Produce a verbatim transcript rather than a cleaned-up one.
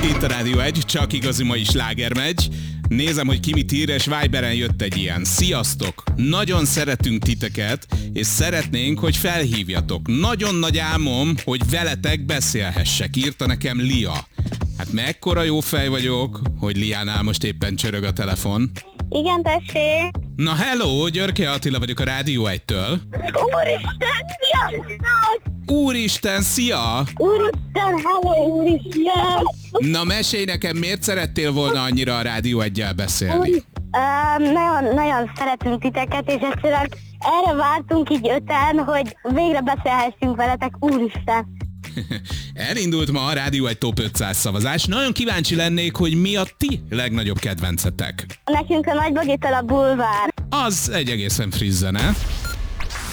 Itt a Rádió egy, csak igazi mai sláger megy. Nézem, hogy ki mit ír, és Viberen jött egy ilyen. Sziasztok! Nagyon szeretünk titeket, és szeretnénk, hogy felhívjatok. Nagyon nagy álmom, hogy veletek beszélhessek, írta nekem Lia. Hát mekkora jó fej vagyok, hogy Liánál most éppen csörög a telefon. Igen, tessék. Na hello, Györke Attila vagyok a Rádió egytől. Úristen, sziasztok! Úristen, szia! Úristen, hello, úristen! Na mesélj nekem, miért szerettél volna annyira a Rádió egyel beszélni? Uh, nagyon, nagyon szeretünk titeket, és egyszerűen erre vártunk így öten, hogy végre beszélhessünk veletek, úristen! Elindult ma a Rádió egy Top ötszáz szavazás. Nagyon kíváncsi lennék, hogy mi a ti legnagyobb kedvencetek. Nekünk a Nagy Bagitól a bulvár. Az egy egészen friss zene.